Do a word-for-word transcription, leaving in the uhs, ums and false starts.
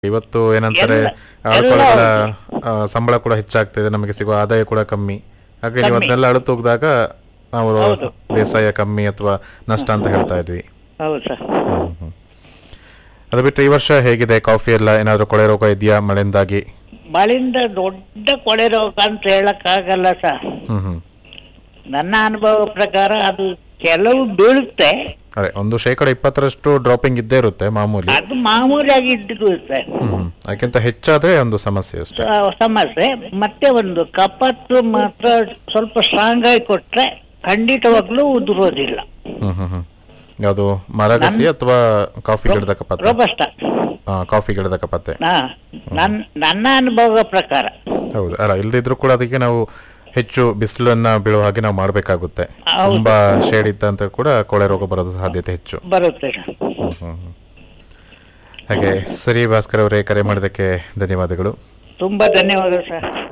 ಇವತ್ತು ಏನಂತಾರೆ ಎಲ್ಲ ಆಳ್ಕೊಳಗಳ ಎಲ್ಲ ಆ, ಸಂಬಳ ಕೂಡ ಹೆಚ್ಚಾಗ್ತಿದೆ, ನಮಗೆ ಸಿಗುವ ಆದಾಯ ಕೂಡ ಕಮ್ಮಿ. ಹಾಗೆ ನೀವು ಕಮ್ಮಿ. ಅದನ್ನೆಲ್ಲ ಅಳುತೂಗ್ದಾಗ ನಾವು ಹೌದು. ಬೇಸಾಯ ಕಮ್ಮಿ ಅಥವಾ ನಷ್ಟ ಅಂತ ಹೇಳ್ತಾ ಇದ್ವಿ. ಹೌದು ಸರ್. ಹ್ಮ್, ಹ್ಮ್. ಅದು ಬಿಟ್ಟರೆ ಈ ವರ್ಷ ಹೇಗಿದೆ ಕಾಫಿ ಎಲ್ಲ? ಏನಾದರೂ ಕೊಳೆ ರೋಗ ಇದೆಯಾ ಮಳೆಯಿಂದಾಗಿ? ಮಳೆಯಿಂದ ದೊಡ್ಡ ಕೊಳೆ ರೋಗ ಅಂತ ಹೇಳಕ್ಕಾಗಲ್ಲ ಸರ್. ಹ್ಮ್ ಹ್ಮ್ ನನ್ನ ಅನುಭವ ಪ್ರಕಾರ ಅದು ಕೆಲವು ಬೀಳುತ್ತೆ, ಅದೇ ಒಂದು ಶೇಕಡ ಇಪ್ಪತ್ತರಷ್ಟು ಡ್ರಾಪಿಂಗ್ ಇದ್ದೇ ಇರುತ್ತೆ ಮಾಮೂಲಿ. ಅದು ಮಾಮೂಲಿಯಾಗಿ ಇದ್ದಿರುತ್ತೆ. ಹ್ಮ್ ಹ್ಮ್ ಅದಕ್ಕಿಂತ ಹೆಚ್ಚಾದ್ರೆ ಒಂದು ಸಮಸ್ಯೆ ಅಷ್ಟೇ. ಆ, ಸಮಸ್ಯೆ. ಮತ್ತೆ ಒಂದು ಕಪತ್ತು ಮಾತ್ರ ಸ್ವಲ್ಪ ಸ್ಟ್ರಾಂಗ್ ಆಗಿ ಕೊಟ್ರೆ ಖಂಡಿತವಾಗ್ಲೂ ಉದುರೋದಿಲ್ಲ. ಹ್ಮ್ ಹ್ಮ್ ಹ್ಮ್ ಯಾವುದು ಮರಗಸಿ ಅಥವಾ ಕಾಫಿ ಗಿಡದ ಕಪತ್ತೆ? ರೋಬಸ್ಟ. ಆ, ಕಾಫಿ ಗಿಡದ ಕಪತ್ತೆ. ಹಾ, ನನ್ ನನ್ನ ಅನುಭವ ಪ್ರಕಾರ. ಹೌದು, ಅಲ್ಲ ಇಲ್ದಿದ್ರು ಕೂಡ ಅದಕ್ಕೆ ನಾವು ಹೆಚ್ಚು ಬಿಸಿಲನ್ನ ಬೀಳುವ ಹಾಗೆ ನಾವು ಮಾಡಬೇಕಾಗುತ್ತೆ. ಹೌದು. ತುಂಬಾ ಶೇಡ್ ಇದ್ದಂತ ಕೂಡ ಕೊಳೆ ರೋಗ ಬರೋದು ಸಾಧ್ಯತೆ ಹೆಚ್ಚು. ಬರುತ್ತೆ ಸರ್. ಹ್ಮ್, ಹ್ಮ್, ಹ್ಮ್. ಹಾಗೆ ಸರಿ ಭಾಸ್ಕರ್ ಅವರೇ, ಕರೆ ಮಾಡೋದಕ್ಕೆ ಧನ್ಯವಾದಗಳು. ತುಂಬಾ ಧನ್ಯವಾದ ಸರ್.